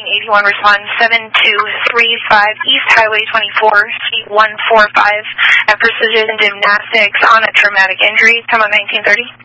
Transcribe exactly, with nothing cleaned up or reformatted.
nineteen eighty-one, respond seven two three five East Highway twenty-four, Suite one four five, at Precision Gymnastics on a traumatic injury. Come on nineteen thirty.